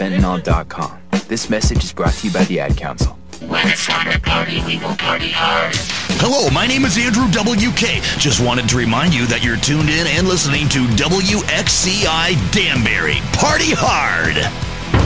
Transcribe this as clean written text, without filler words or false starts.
fentanyl.com. This message is brought to you by the Ad Council. When it's time to party, we will party hard. Hello, my name is Andrew WK. Just wanted to remind you that you're tuned in and listening to WXCI Danbury. Party hard!